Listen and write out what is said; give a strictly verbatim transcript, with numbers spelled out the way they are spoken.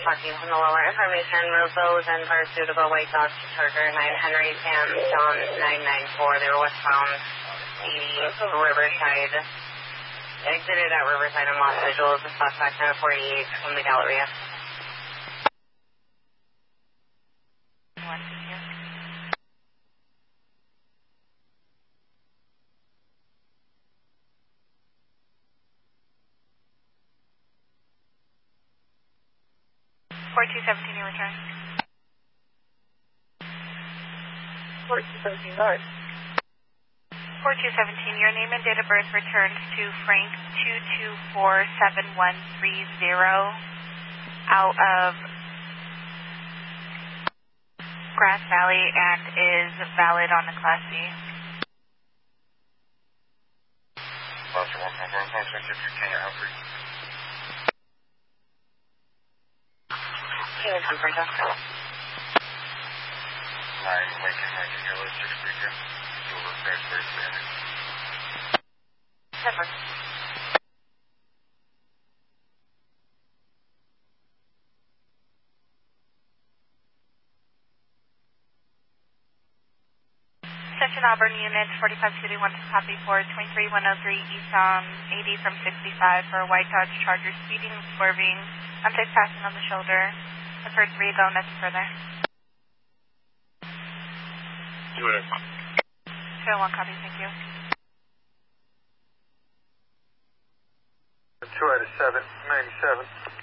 Talking from the lower information, move those and pursuit of a white Dodge Charger nine Henry Pan John nine nine four. They were westbound eighty Riverside. Exited at Riverside and lost visuals. The suspect ten forty-eight from the Galleria. four two seventeen, you return. four two seventeen, north. four two seventeen, your name and date of birth returned to Frank two two four seven one three zero out of Grass Valley and is valid on the Class C. Foster one one one, Foster one two three, Kenya Alfred. Kenya Comfort, Doctor. nine Lincoln, Lincoln Yellow, six three two. Silver, Crash, thirty three hundred. Never. Attention Auburn Unit forty-five City one to copy for twenty-three one oh three East on eighty from sixty-five for a white Dodge Charger speeding, swerving, unsafe passing on the shoulder. I've heard three go, nothing further. two oh one. two oh one copy, thank you. two out of seven, ninety-seven.